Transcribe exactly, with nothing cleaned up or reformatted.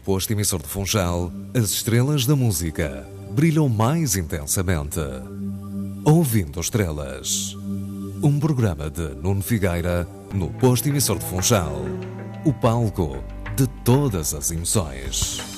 posto emissor de Funchal, as estrelas da música brilham mais intensamente. Ouvindo Estrelas, um programa de Nuno Figueira no posto emissor de Funchal, o palco de todas as emoções.